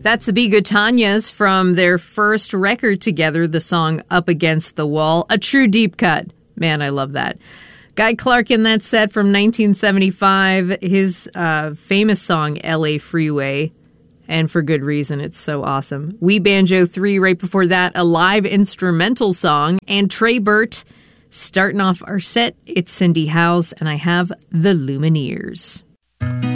That's the Be Good Tanyas from their first record together, the song Up Against the Wall. A true deep cut. Man, I love that. Guy Clark in that set from 1975, his famous song, LA Freeway. And for good reason, it's so awesome. We Banjo 3 right before that, a live instrumental song. And Trey Burt starting off our set, it's Cindy Howes, and I have The Lumineers.